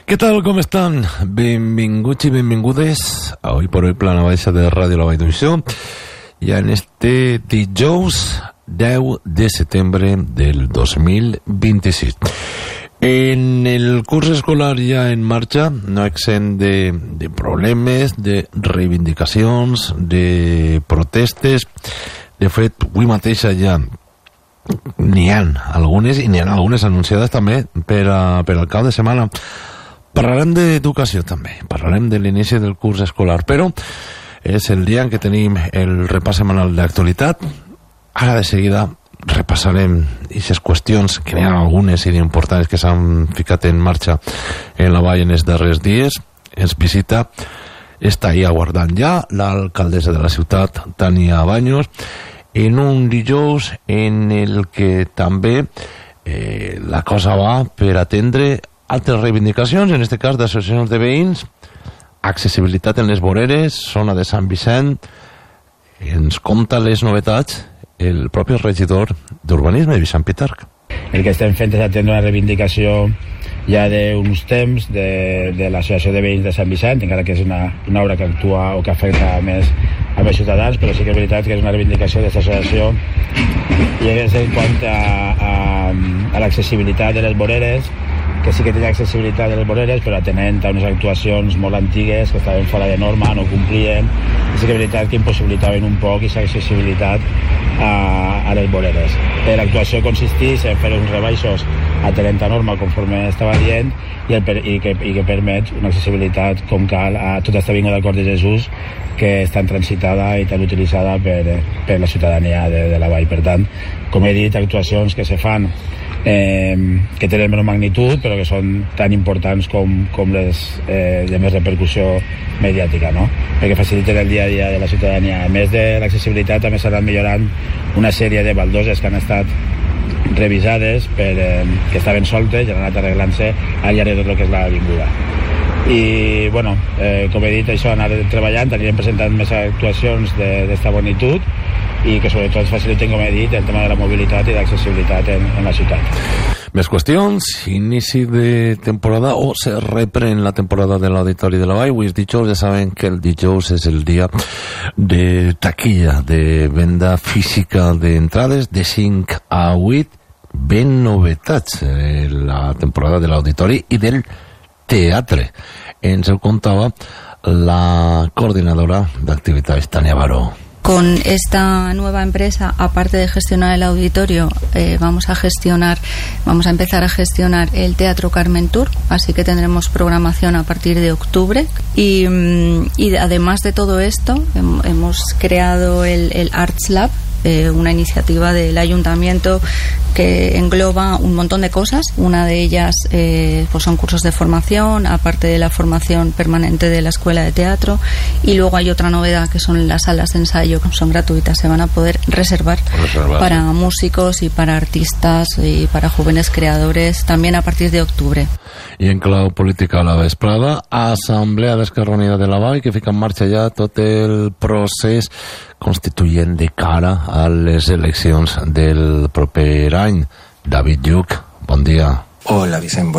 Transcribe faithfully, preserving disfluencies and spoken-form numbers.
¿Qué tal? ¿Cómo están? Benvinguts y benvingudes a Hoy por Hoy Plana Baixa de Radio La Vall d'Uixó, ya en este dijous deu de setembre del dos mil veintiséis. En el curso escolar ya en marcha, no exent de, de problemes, de reivindicacions, de protestes. De fet, avui mateix ja n'hi ha algunes, i n'hi ha algunes anunciades també per, a, per al cap de setmana. Parlarem d'educació també, parlarem de l'inici del curs escolar, però és el dia en què tenim el repàs setmanal d'actualitat. Ara de seguida repassarem aquestes qüestions, que n'hi ha algunes i importants que s'han ficat en marxa en la vall en els darrers dies. Ens visita, està ahí aguardant ja, l'alcaldessa de la ciutat, Tania Baños, en un dijous en el que també eh, la cosa va per atendre altres reivindicacions, en aquest cas d'associacions de veïns, accessibilitat en les voreres, zona de Sant Vicent. Ens conta les novetats el propi regidor d'Urbanisme de Vicent Pitarch. El que estem fent és atendre una reivindicació ja d'uns temps de, de l'Associació de Veïns de Sant Vicent, encara que és una, una obra que actua o que afecta a més, a més ciutadans, però sí que és veritat que és una reivindicació d'aquesta associació i és en quant a, a, a l'accessibilitat de les voreres, que sí que tenia accessibilitat de les voreres, però atenent a unes actuacions molt antigues que estaven fora de norma, no complien, i sí que és veritat que impossibilitaven un poc aquesta accessibilitat a, a les voreres. L'actuació consisteix en fer uns rebaixos atenent a norma conforme estava dient i, el, i, que, i que permet una accessibilitat com cal a tota aquesta vinga del Cor de Jesús que és tan transitada i tan utilitzada per, per la ciutadania de, de la vall. Per tant, com he dit, actuacions que se fan Eh, que tenen menor magnitud però que són tan importants com, com les eh, de més repercussió mediàtica, no? Perquè faciliten el dia a dia de la ciutadania. A més de l'accessibilitat també s'han millorant una sèrie de baldoses que han estat revisades per, eh, que estaven soltes i han anat arreglant-se al llarg de tot el que és l'avinguda. I bueno, eh, com he dit, això anar treballant, anirem presentant més actuacions d'esta magnitud i que sobretot faciliten, com he dit, el tema de la mobilitat i l'accessibilitat en, en la ciutat. Més qüestions, inici de temporada o se reprèn la temporada de l'Auditori de la Vall. Avui és dijous, ja saben que el dijous és el dia de taquilla, de venda física d'entrades de cinc a vuit, ben novetats eh, la temporada de l'Auditori i del teatre. Ens el contava la coordinadora d'activitats, Tania Baró. Con esta nueva empresa, aparte de gestionar el auditorio, eh, vamos a gestionar, vamos a empezar a gestionar el Teatro Carmen Tour, así que tendremos programación a partir de octubre. Y, y además de todo esto, hemos creado el, el Arts Lab, eh, una iniciativa del ayuntamiento que engloba un montón de cosas. Una de ellas eh, pues son cursos de formación, aparte de la formación permanente de la escuela de teatro, y luego hay otra novedad que son las salas de ensayo, que son gratuitas, se van a poder reservar, reservar para sí. músicos y para artistas y para jóvenes creadores también a partir de octubre. I en clau política a la vesprada, Assemblea d'Esquerra Unida de la Vall, que fica en marxa ja tot el procés constituent de cara a les eleccions del proper any. David Lluc, bon dia. Hola, Vicent.